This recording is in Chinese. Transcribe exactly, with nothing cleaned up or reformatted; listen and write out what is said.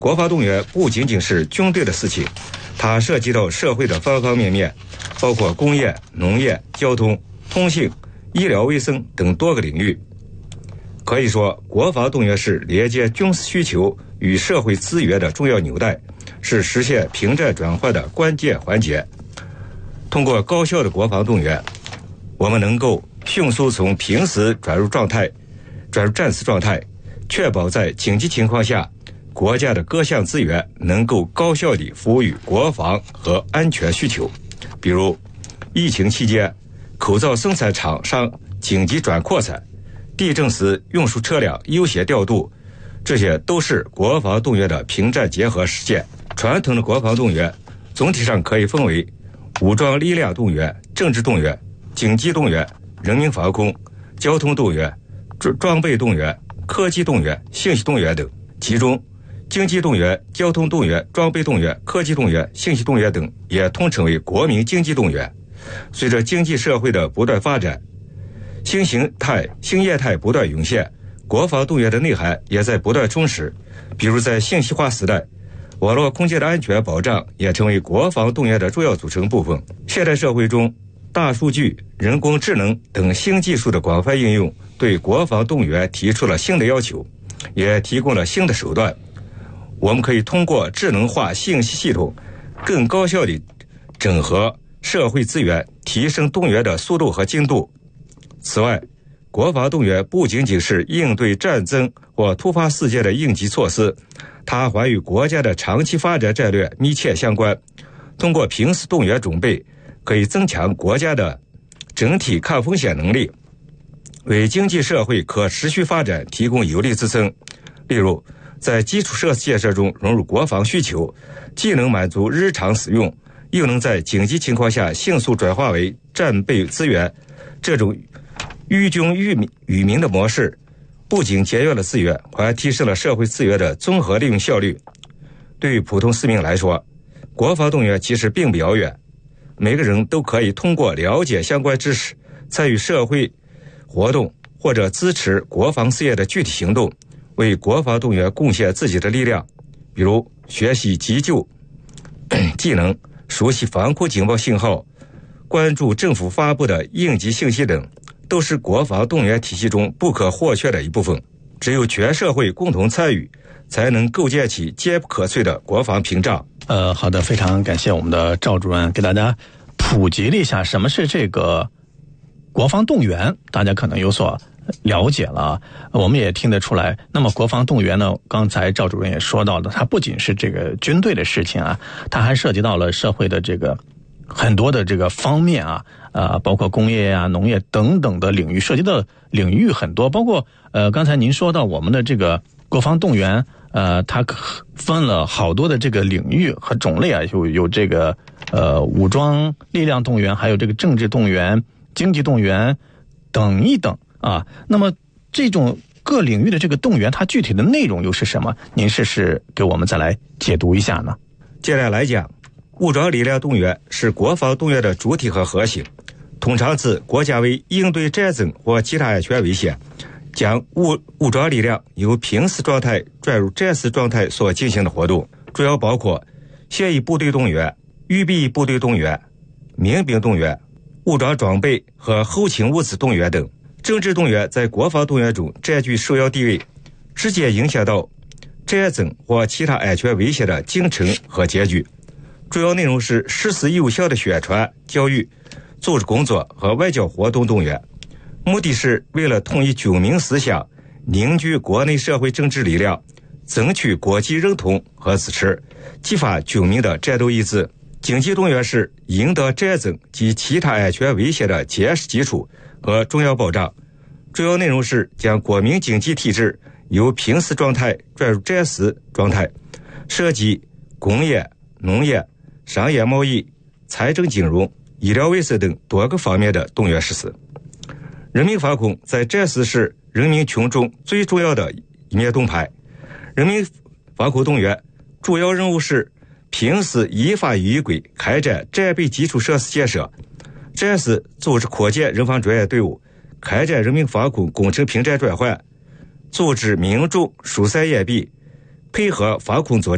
国防动员不仅仅是军队的事情，它涉及到社会的方方面面，包括工业、农业、交通、通信、医疗卫生等多个领域。可以说，国防动员是连接军事需求与社会资源的重要纽带，是实现平战转换的关键环节。通过高效的国防动员，我们能够迅速从平时转入状态，转入战时状态，确保在紧急情况下，国家的各项资源能够高效地服务于国防和安全需求。比如，疫情期间，口罩生产厂商紧急转扩产，地震时运输车辆优先调度，这些都是国防动员的平战结合实践。传统的国防动员总体上可以分为武装力量动员、政治动员、经济动员、人民防空、交通动员、装备动员、科技动员、信息动员等。其中经济动员、交通动员、装备动员、科技动员、信息动员等也通称为国民经济动员。随着经济社会的不断发展，新形态、新业态不断涌现，国防动员的内涵也在不断充实。比如在信息化时代，网络空间的安全保障也成为国防动员的重要组成部分。现代社会中，大数据、人工智能等新技术的广泛应用，对国防动员提出了新的要求，也提供了新的手段。我们可以通过智能化信息系统，更高效地整合社会资源，提升动员的速度和精度。此外，国防动员不仅仅是应对战争或突发事件的应急措施，它还与国家的长期发展战略密切相关。通过平时动员准备，可以增强国家的整体抗风险能力，为经济社会可持续发展提供有力支撑。例如，在基础设施建设中融入国防需求，既能满足日常使用，又能在紧急情况下迅速转化为战备资源。这种寓军于民于民的模式，不仅节约了资源，还提升了社会资源的综合利用效率。对于普通市民来说，国防动员其实并不遥远，每个人都可以通过了解相关知识，参与社会活动或者支持国防事业的具体行动，为国防动员贡献自己的力量。比如学习急救技能、熟悉防空警报信号、关注政府发布的应急信息等，都是国防动员体系中不可或缺的一部分。只有全社会共同参与，才能构建起坚不可摧的国防屏障。 呃，好的，非常感谢我们的赵主任给大家普及了一下什么是这个国防动员，大家可能有所了解了，我们也听得出来。那么国防动员呢，刚才赵主任也说到的，它不仅是这个军队的事情啊，它还涉及到了社会的这个很多的这个方面啊，呃，包括工业啊、农业等等的领域，涉及的领域很多。包括呃，刚才您说到我们的这个国防动员，呃，它分了好多的这个领域和种类啊，有有这个呃武装力量动员，还有这个政治动员、经济动员等一等啊。那么这种各领域的这个动员，它具体的内容又是什么？您试试给我们再来解读一下呢？ 简单来讲，武装力量动员是国防动员的主体和核心，通常指国家为应对战争或其他安全危险，将武武装力量由平时状态转入战时状态所进行的活动，主要包括现役部队动员、预备役部队动员、民兵动员、武装装备和后勤物资动员等。政治动员在国防动员中占据首要地位，直接影响到战争或其他安全危险的进程和结局。主要内容是实施有效的宣传、教育、组织工作和外交活动动员，目的是为了统一军民思想，凝聚国内社会政治力量，争取国际认同和支持，激发军民的战斗意志。经济动员是赢得战争及其他安全危险的坚实基础和重要保障，主要内容是将国民经济体制由平时状态转入战时状态，涉及工业、农业、商业贸易、财政金融、医疗卫生等多个方面的动员实施。人民防空在战时是人民群众最重要的一面盾牌。人民防空动员主要任务是平时依法依规开展战备基础设施建设，战时组织扩建人防专业队伍，开展人民防空工程平战转换，组织民众疏散掩蔽，配合防空作战。